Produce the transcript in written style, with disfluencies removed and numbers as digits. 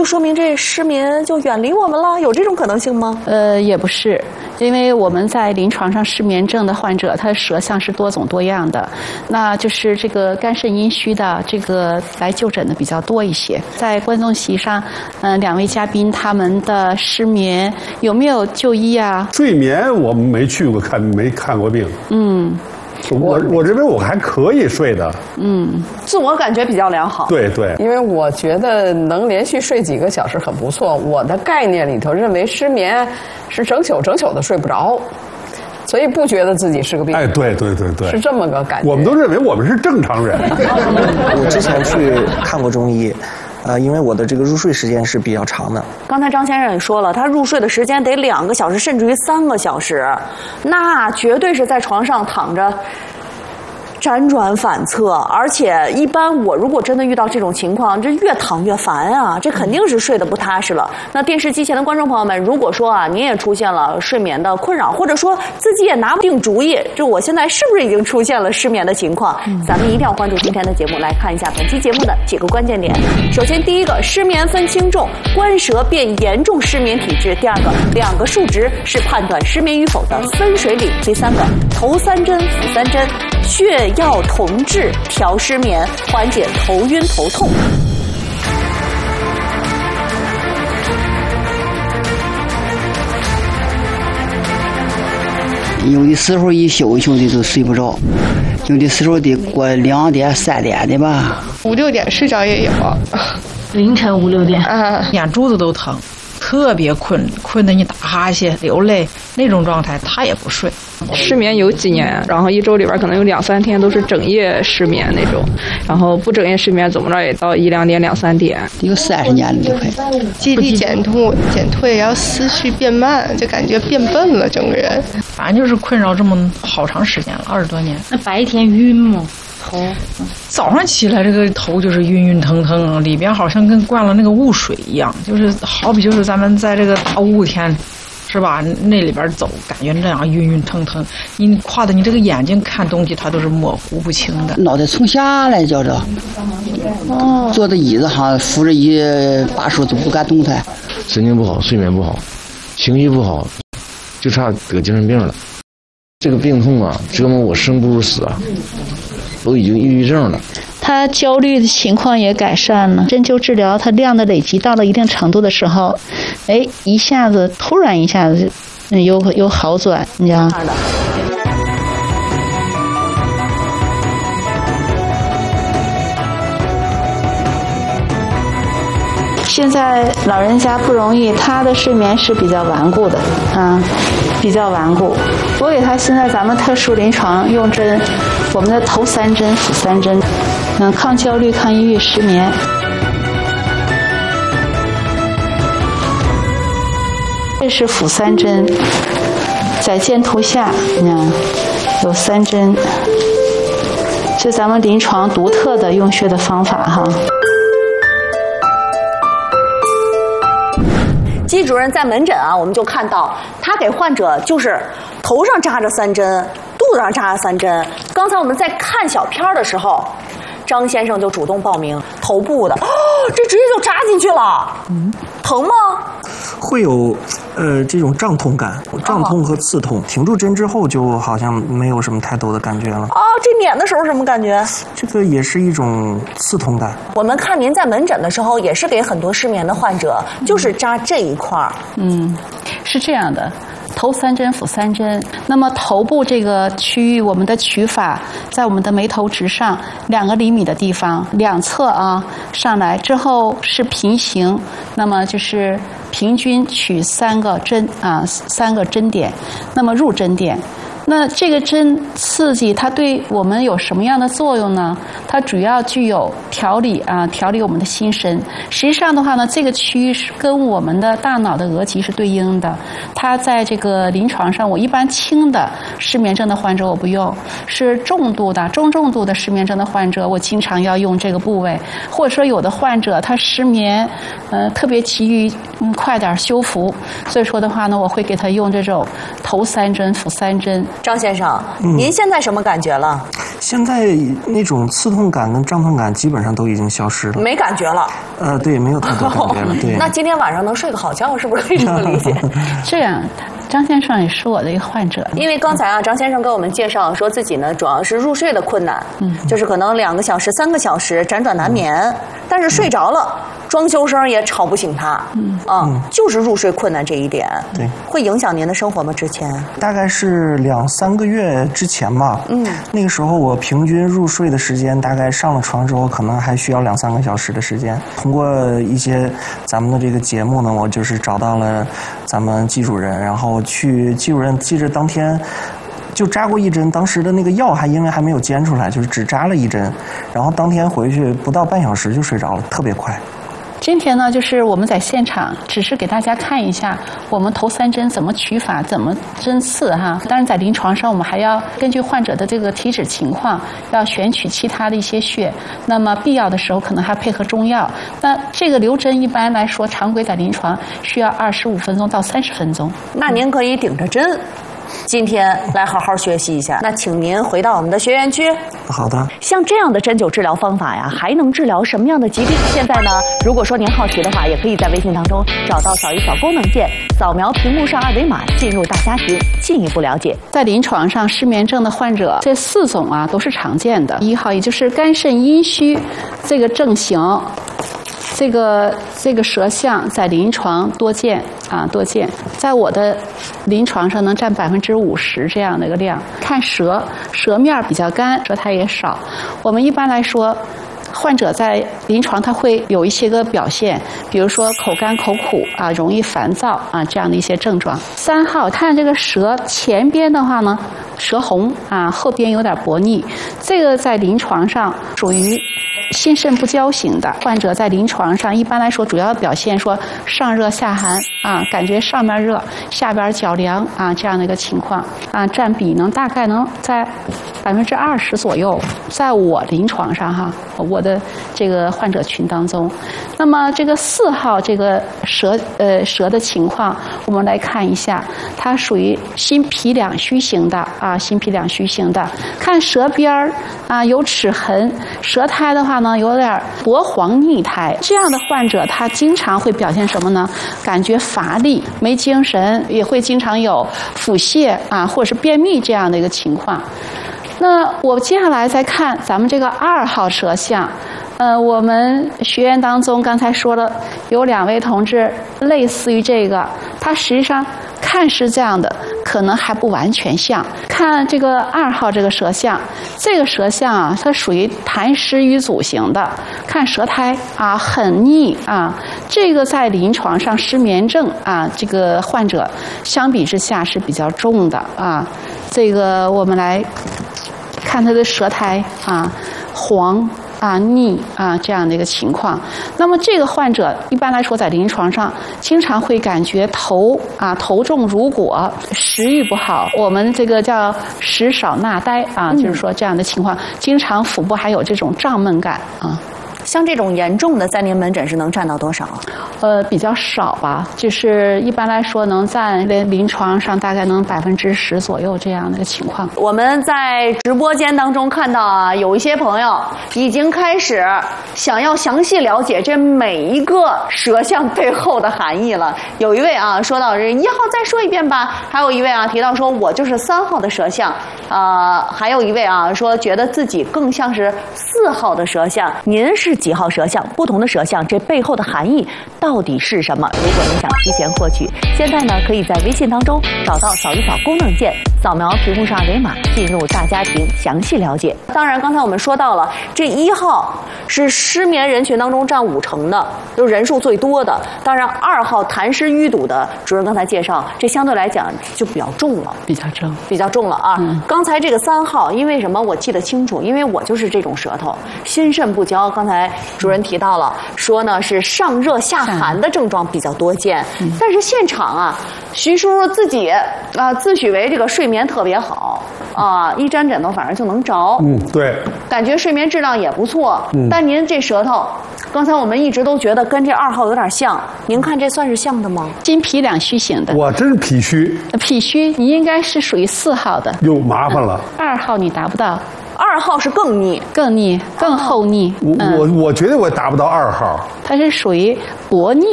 就说明这失眠就远离我们了？有这种可能性吗？ 也不是，因为我们在临床上失眠症的患者，他的舌象是多种多样的，那就是这个肝肾阴虚的这个来就诊的比较多一些。在观众席上，两位嘉宾他们的失眠有没有就医啊？ 睡眠我们没去过没看过病。我认为我还可以睡的。 自我感觉比较良好。 对对， 因为我觉得能连续睡几个小时很不错。我的概念里头认为失眠是整宿的睡不着，所以不觉得自己是个病。 哎，对， 是这么个感觉。 我们都认为我们是正常人。 我之前去看过中医。因为我的这个入睡时间是比较长的。 刚才张先生也说了，他入睡的时间得2个小时，甚至于3个小时，那绝对是在床上躺着辗转反侧，而且一般我如果真的遇到这种情况，这越躺越烦啊，这肯定是睡得不踏实了。那电视机前的观众朋友们，如果说啊，您也出现了睡眠的困扰，或者说自己也拿不定主意，就我现在是不是已经出现了失眠的情况，咱们一定要关注今天的节目，来看一下本期节目的几个关键点。首先，第一个，失眠分轻重，关舌变严重失眠体质；第二个，2个数值是判断失眠与否的分水岭；第三个，头3针腹3针，血药同治调失眠，缓解头晕头痛。 有的时候一宿的都睡不着，有的时候得过2点3点的吧 ，5、6点睡着也有， 凌晨5、6点， 眼珠子都疼，特别困得你打哈欠流泪那种状态，他也不睡。 失眠有几年，然后1周里边可能有2、3天都是整夜失眠那种，然后不整夜失眠怎么着也到1、2点、2、3点， 有30年了就快。 记忆力减退，然后思绪变慢，就感觉变笨了，整个人。 反正就是困扰这么好长时间了，20多年。 那白天晕吗？头早上起来这个头就是晕腾腾，里边好像跟灌了那个雾水一样，就是好比就是咱们在这个大雾天。是吧？那里边走，感觉那样晕腾腾，你跨的你这个眼睛看东西，它都是模糊不清的。 脑袋冲下来叫着，坐在椅子上扶着一把手都不敢动弹。 神经不好，睡眠不好，情绪不好，就差得精神病了。这个病痛啊，折磨我生不如死啊，都已经抑郁症了。 他焦虑的情况也改善了，针灸治疗，他量的累积到了一定程度的时候，突然一下子有好转，你知道。现在老人家不容易，他的睡眠是比较顽固的，比较顽固。所以他现在咱们特殊临床用针，我们的头3针、腹3针，抗焦虑、抗抑郁、失眠。这是腹3针，在箭头下，有3针，是咱们临床独特的用穴的方法哈。 季主任在门诊啊，我们就看到他给患者就是头上扎着3针，肚子上扎着3针。刚才我们在看小片的时候，张先生就主动报名头部的，这直接就扎进去了，疼吗？ 会有这种胀痛感，胀痛和刺痛。停住针之后就好像没有什么太多的感觉了。 这捻的时候什么感觉？ 这个也是一种刺痛感。 我们看您在门诊的时候，也是给很多失眠的患者，就是扎这一块儿。 是这样的。头3针，腹3针。那么头部这个区域，我们的取法在我们的眉头直上2厘米的地方，两侧上来之后是平行，那么就是平均取3个针3个针点，那么入针点。那这个针刺激它对我们有什么样的作用呢？它主要具有调理我们的心神。实际上的话呢，这个区域是跟我们的大脑的额极是对应的。它在这个临床上，我一般轻的失眠症的患者我不用，是中重度的失眠症的患者，我经常要用这个部位。或者说有的患者他失眠，特别急于快点修复，所以说的话呢，我会给他用这种头3针、腹3针。 张先生，您现在什么感觉了？ 现在那种刺痛感跟胀痛感基本上都已经消失了， 没感觉了。 对，没有太多感觉了。对， 那今天晚上能睡个好觉，是不是可以这么理解？ 这样，张先生也是我的一个患者。 因为刚才啊，张先生给我们介绍说自己呢，主要是入睡的困难，就是可能2个小时、3个小时辗转难眠，但是睡着了。装修声也吵不醒他，就是入睡困难这一点， 对， 会影响您的生活吗？之前大概是2、3个月之前吧，那个时候我平均入睡的时间，大概上了床之后，可能还需要2、3个小时的时间。通过一些咱们的这个节目呢，我就是找到了咱们季主任，然后去季主任记着当天。就扎过1针，当时的那个药因为还没有煎出来，就是只扎了1针，然后当天回去不到半小时就睡着了，特别快。 今天呢，就是我们在现场，只是给大家看一下我们头3针怎么取法，怎么针刺哈。当然，在临床上，我们还要根据患者的这个体质情况，要选取其他的一些穴。那么必要的时候，可能还配合中药。那这个留针一般来说，常规在临床需要25分钟到30分钟。 那您可以顶着针。今天来好好学习一下，那请您回到我们的学员区。 好的。 像这样的针灸治疗方法呀，还能治疗什么样的疾病？现在呢，如果说您好奇的话，也可以在微信当中找到扫一扫功能键，扫描屏幕上2维码，进入大家庭，进一步了解。 在临床上，失眠症的患者这4种啊都是常见的。1号也就是肝肾阴虚这个症型。这个舌象在临床多见，在我的临床上能占50%这样的一个量。看舌面比较干，舌苔也少。我们一般来说，患者在临床他会有一些个表现，比如说口干口苦啊，容易烦躁啊这样的一些症状。3号看这个舌前边的话呢，舌红啊，后边有点薄腻，这个在临床上属于心肾不交型的患者，在临床上一般来说主要表现说上热下寒啊，感觉上面热下边脚凉啊这样的一个情况啊，占比大概能在20%左右，在我临床上哈，我的这个患者群当中。那么这个4号这个舌的情况，我们来看一下，它属于心脾两虚型的啊，心脾两虚型的。看舌边啊有齿痕，舌苔的话呢有点薄黄腻苔，这样的患者他经常会表现什么呢？感觉乏力、没精神，也会经常有腹泻啊，或者是便秘这样的一个情况。那我接下来再看咱们这个2号舌象，我们学员当中刚才说了有2位同志类似于这个，他实际上看是这样的，可能还不完全像。看这个2号这个舌象，这个舌象啊，它属于痰湿瘀阻型的，看舌苔啊很腻啊，这个在临床上失眠症啊这个患者相比之下是比较重的啊。这个我们来看他的舌苔啊黄啊腻啊这样的一个情况。那么这个患者一般来说在临床上经常会感觉头重如裹，食欲不好，我们这个叫食少纳呆啊，就是说这样的情况，经常腹部还有这种胀闷感啊。 像这种严重的，在您门诊是能占到多少？ 比较少吧，就是一般来说能占临床上大概能10%左右这样的一个情况。 我们在直播间当中看到啊，有一些朋友已经开始想要详细了解这每一个舌象背后的含义了。有一位啊说到这1号再说一遍吧，还有一位啊提到说我就是3号的舌象，还有一位啊说觉得自己更像是4号的舌象。您是几号舌象？不同的舌象这背后的含义到底是什么？如果您想提前获取，现在呢可以在微信当中找到扫一扫功能键，扫描屏幕上2维码，进入大家庭详细了解。当然刚才我们说到了，这1号是失眠人群当中占50%的，就是人数最多的。当然2号痰湿淤堵的，主任刚才介绍，这相对来讲就比较重了，比较重了啊。刚才这个3号，因为什么我记得清楚，因为我就是这种舌头，心肾不交。刚才才主任提到了，说呢是上热下寒的症状比较多见，但是现场啊，徐叔叔自己自诩为这个睡眠特别好一沾枕头反正就能着， 对， 感觉睡眠质量也不错，但您这舌头，刚才我们一直都觉得跟这2号有点像，您看这算是像的吗？ 筋脾两虚型的。 我真是脾虚。 脾虚，你应该是属于4号的。 又麻烦了。 2号你达不到。 2号是更腻， 更腻，更厚腻。 我觉得我达不到2号。 它是属于薄腻